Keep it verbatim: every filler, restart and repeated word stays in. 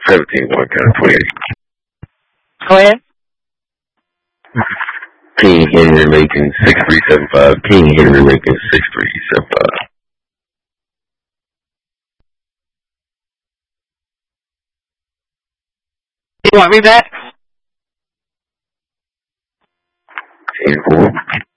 seventeen one, kind of twenty-eight. Go ahead. King Henry Lincoln, six three seven five. King Henry Lincoln, six three seven five. You want me back? ten four.